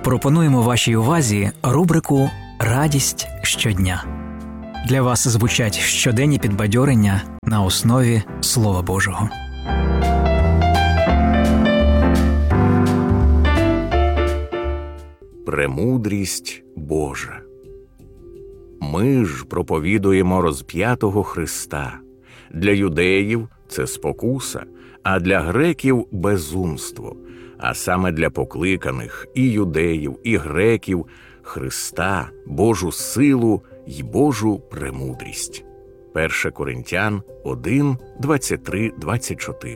Пропонуємо вашій увазі рубрику «Радість щодня». Для вас звучать щоденні підбадьорення на основі Слова Божого. Премудрість Божа. Ми ж проповідуємо розп'ятого Христа. Для юдеїв – це спокуса, а для греків – безумство. А саме для покликаних і юдеїв, і греків – Христа, Божу силу й Божу премудрість. 1 Коринтян 1, 23-24.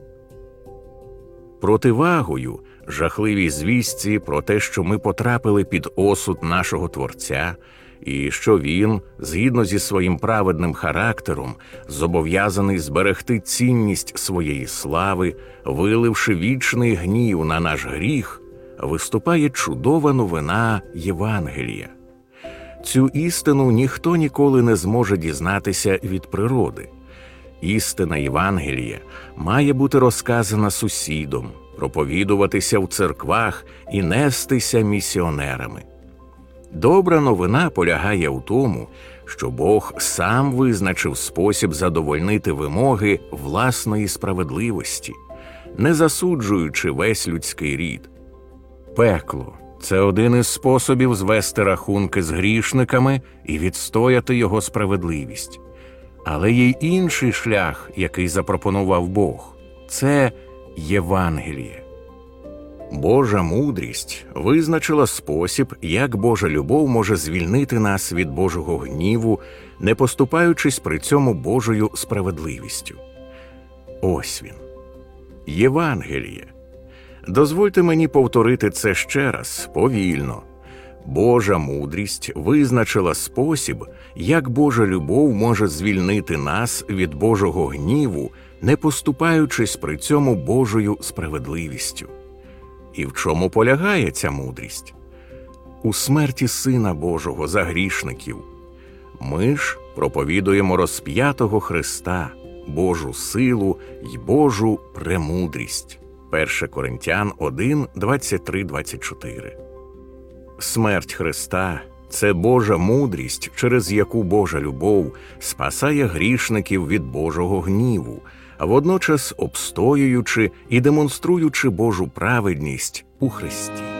Противагою жахливій звістці про те, що ми потрапили під осуд нашого Творця, і що Він, згідно зі своїм праведним характером, зобов'язаний зберегти цінність своєї слави, виливши вічний гнів на наш гріх, виступає чудова новина Євангелія. Цю істину ніхто ніколи не зможе дізнатися від природи. Істина Євангелія має бути розказана сусідом, проповідуватися в церквах і нестися місіонерами. Добра новина полягає у тому, що Бог сам визначив спосіб задовольнити вимоги власної справедливості, не засуджуючи весь людський рід. Пекло – це один із способів звести рахунки з грішниками і відстояти його справедливість. Але є й інший шлях, який запропонував Бог – це Євангеліє. Божа мудрість визначила спосіб, як Божа любов може звільнити нас від Божого гніву, не поступаючись при цьому Божою справедливістю. Ось він – Євангеліє. Дозвольте мені повторити це ще раз, повільно. Божа мудрість визначила спосіб, як Божа любов може звільнити нас від Божого гніву, не поступаючись при цьому Божою справедливістю. І в чому полягає ця мудрість? У смерті Сина Божого за грішників. Ми ж проповідуємо розп'ятого Христа, Божу силу й Божу премудрість. 1 Коринтян 1, 23-24. Смерть Христа – це Божа мудрість, через яку Божа любов спасає грішників від Божого гніву, а водночас обстоюючи і демонструючи Божу праведність у Христі.